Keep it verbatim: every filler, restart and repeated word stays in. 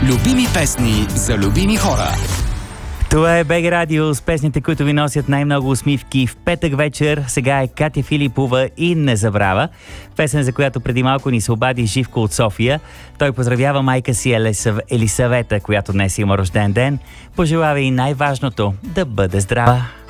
Любими песни за любими хора. Това е БГ Радио с песните, които ви носят най-много усмивки в петък вечер. Сега е Катя Филипова и Не забравя. Песен, за която преди малко ни се обади Живко от София. Той поздравява майка си Елисав... Елисавета, която днес има рожден ден. Пожелава и най-важното – да бъде здрава.